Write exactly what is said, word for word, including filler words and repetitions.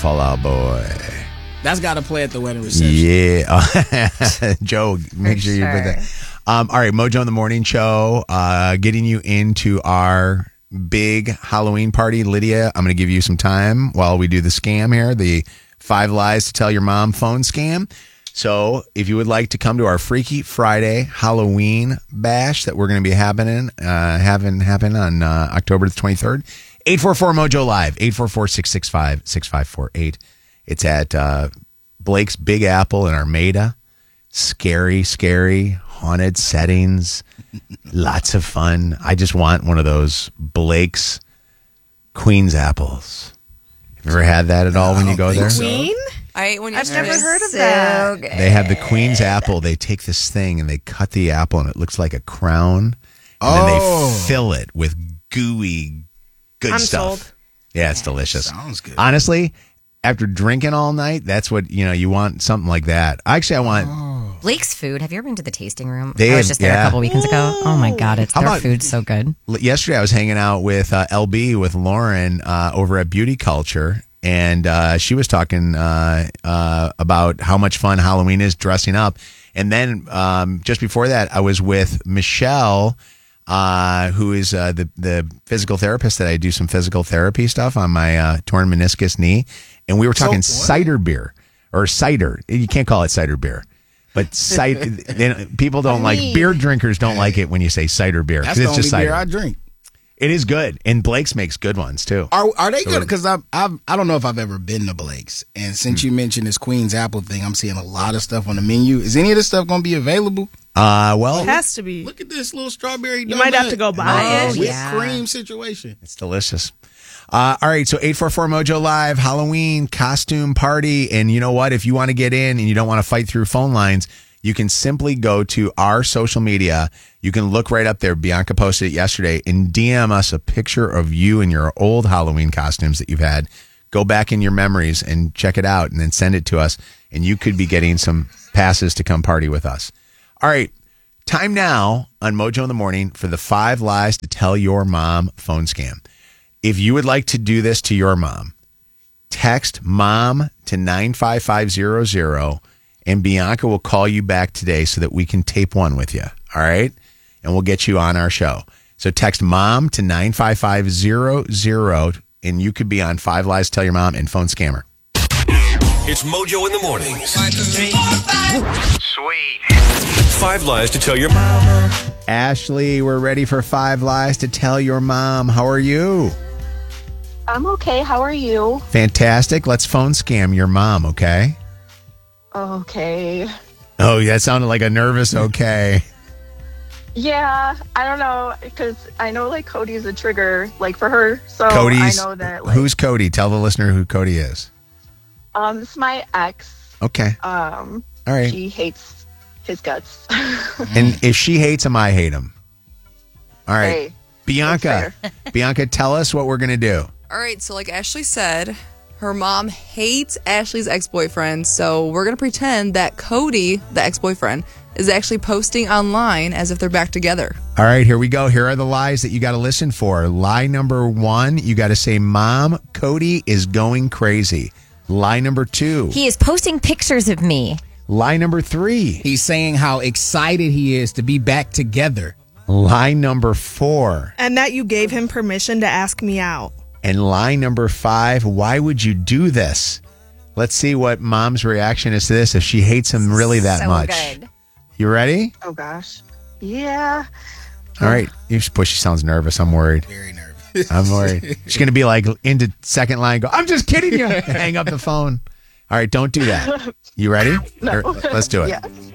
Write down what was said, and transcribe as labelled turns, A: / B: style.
A: Fall Out Boy.
B: That's got to play at the wedding reception.
A: Yeah. Joe, make
C: For
A: sure you put
C: sure.
A: that. Um, all right, Mojo in the Morning Show, uh, getting you into our big Halloween party. Lydia, I'm going to give you some time while we do the scam here, the five lies to tell your mom phone scam. So if you would like to come to our Freaky Friday Halloween bash that we're going to be happening, uh, having happen on uh, October the twenty-third, eight four four Mojo Live, eight four four, six six five, six five four eight. It's at uh, Blake's Big Apple in Armada. Scary, scary, haunted settings. Lots of fun. I just want one of those Blake's Queen's apples. Have you ever had that at all when you go there?
D: Queen?
E: I ate one
D: I've
E: yesterday.
D: never heard of
C: So
D: that.
C: good.
A: They have the Queen's apple. They take this thing and they cut the apple and it looks like a crown. And then
B: Oh.
A: they fill it with gooey, good
D: I'm
A: stuff.
D: sold.
A: Yeah, it's delicious.
B: Sounds good.
A: Honestly, after drinking all night, that's what, you know, you want something like that. Actually, I want...
C: Blake's Food. Have you ever been to the tasting room?
A: They
C: I
A: have-
C: was just there
A: yeah.
C: a couple weekends ago. Oh my god, it's
A: How
C: their
A: about-
C: food's so good.
A: Yesterday, I was hanging out with uh, L B, with Lauren, uh, over at Beauty Culture, and uh, she was talking uh, uh, about how much fun Halloween is dressing up. And then um, just before that, I was with Michelle, uh, who is uh, the, the physical therapist that I do some physical therapy stuff on my uh, torn meniscus knee. And we were talking
B: So what?
A: cider beer, or cider. You can't call it cider beer. But cider, they- people don't like, beer drinkers don't like it when you say cider beer. 'cause
B: That's the
A: it's
B: only
A: just cider.
B: beer I drink.
A: It is good, and Blake's makes good ones too.
B: Are are they
A: So
B: good?
A: we're-
B: Because I I've I don't know if I've ever been to Blake's, and since
A: Hmm.
B: you mentioned this Queen's Apple thing, I'm seeing a lot of stuff on the menu. Is any of this stuff going to be available?
A: Uh, well,
D: It has to be.
B: Look at this little strawberry.
D: You might have to go buy
C: Oh,
D: it.
B: Whipped
C: yeah.
B: cream situation.
A: it's delicious. Uh, all right, so eight four four Mojo Live Halloween costume party, and you know what? If you want to get in and you don't want to fight through phone lines, you can simply go to our social media. You can look right up there. Bianca posted it yesterday, and D M us a picture of you in your old Halloween costumes that you've had. Go back in your memories and check it out, and then send it to us, and you could be getting some passes to come party with us. All right, time now on Mojo in the Morning for the five lies to tell your mom phone scam. If you would like to do this to your mom, text mom to nine five five zero zero, and Bianca will call you back today so that we can tape one with you. All right? And we'll get you on our show. So text mom to nine five five zero zero, and you could be on Five Lies to Tell Your Mom and Phone Scammer.
F: It's Mojo in the Mornings.
G: Sweet.
F: Five lies to tell your mom.
A: Ashley, we're ready for Five Lies to Tell Your Mom. How are you?
H: I'm okay. How are you?
A: Fantastic. Let's phone scam your mom, okay?
H: Okay.
A: Oh, that sounded like a nervous okay.
H: Yeah, I don't know because I know like Cody's a trigger like for her, so
A: Cody's,
H: I know that like
A: who's Cody? Tell the listener who Cody is.
H: um this is my ex.
A: Okay.
H: Um,
A: All right.
H: she hates his guts.
A: And if she hates him, I hate him. All right.
H: Hey,
A: Bianca, Bianca, tell us what we're going to do.
E: All right, so like Ashley said, her mom hates Ashley's ex-boyfriend, so we're going to pretend that Cody, the ex-boyfriend, is actually posting online as if they're back together.
A: All right, here we go. Here are the lies that you got to listen for. Lie number one, you got to say, Mom, Cody is going crazy. Lie number two.
C: He is posting pictures of me.
A: Lie number three.
B: He's saying how excited he is to be back together.
A: Lie number four.
D: And that you gave him permission to ask me out.
A: And lie number five, why would you do this? Let's see what Mom's reaction is to this if she hates him really that
C: so
A: much.
C: good.
A: You ready?
H: Oh gosh. Yeah.
A: All right. You just push. She sounds nervous. I'm worried.
B: Very nervous.
A: I'm worried. She's going to be like into second line. Go, I'm just kidding you. Hang up the phone. All right. Don't do that. You ready?
H: No.
A: Or- let's do it.
H: Yeah.